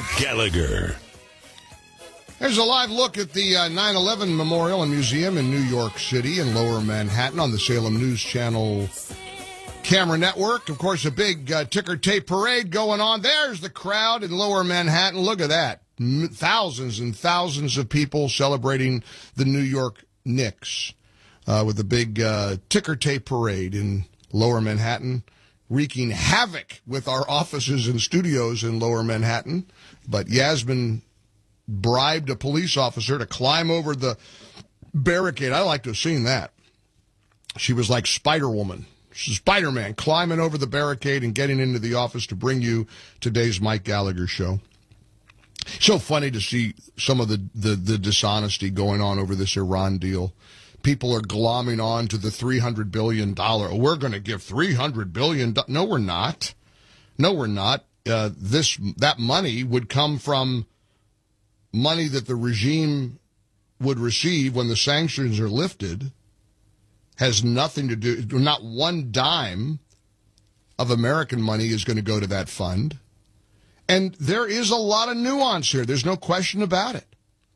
Gallagher. There's a live look at the 9/11 Memorial and Museum in New York City and Lower Manhattan on the Salem News Channel camera network. Of course, a big ticker tape parade going on. There's the crowd in Lower Manhattan. Look at that. Thousands and thousands of people celebrating the New York Knicks with a big ticker tape parade in Lower Manhattan, wreaking havoc with our offices and studios in Lower Manhattan. But Yasmin bribed a police officer to climb over the barricade. I like to have seen that. She was like Spider-Woman, Spider-Man, climbing over the barricade and getting into the office to bring you today's Mike Gallagher show. So funny to see some of the dishonesty going on over this Iran deal. People are glomming on to the $300 billion. Oh, we're going to give $300 billion. No, we're not. No, we're not. That money would come from money that the regime would receive when the sanctions are lifted. Has nothing to do, not one dime of American money is going to go to that fund. And there is a lot of nuance here. There's no question about it.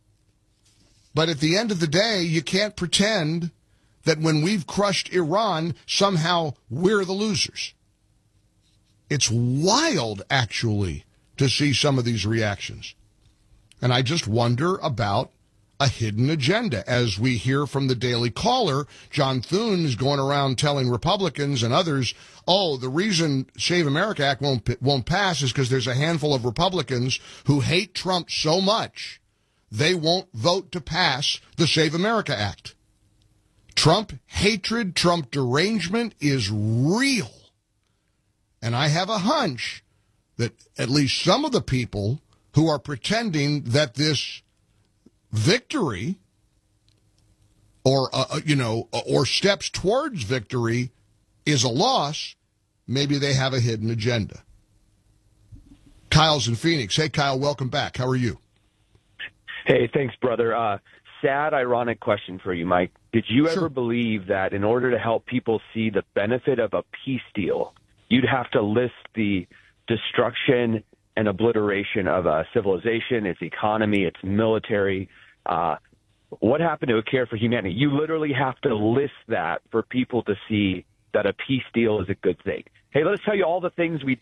But at the end of the day, you can't pretend that when we've crushed Iran, somehow we're the losers. It's wild, actually, to see some of these reactions. And I just wonder about a hidden agenda. As we hear from the Daily Caller, John Thune is going around telling Republicans and others, oh, the reason Save America Act won't pass is because there's a handful of Republicans who hate Trump so much they won't vote to pass the Save America Act. Trump hatred, Trump derangement is real. And I have a hunch that at least some of the people who are pretending that this victory or steps towards victory is a loss, maybe they have a hidden agenda. Kyle's in Phoenix. Hey, Kyle, welcome back. How are you? Hey, thanks, brother. Sad, ironic question for you, Mike. Did you ever believe that in order to help people see the benefit of a peace deal, you'd have to list the destruction and obliteration of a civilization, its economy, its military? What happened to a care for humanity? You literally have to list that for people to see that a peace deal is a good thing. Hey, let's tell you all the things we